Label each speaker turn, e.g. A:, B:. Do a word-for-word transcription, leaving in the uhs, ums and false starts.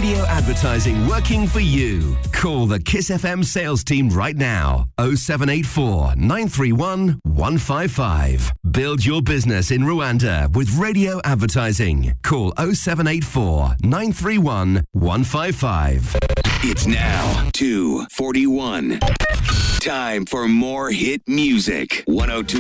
A: radio advertising working for you. Call the Kiss F M sales team right now. oh seven eight four, nine three one, one five five. Build your business in Rwanda with radio advertising. Call oh seven eight four, nine three one, one five five.
B: It's now two forty-one. Time for more hit music. one oh two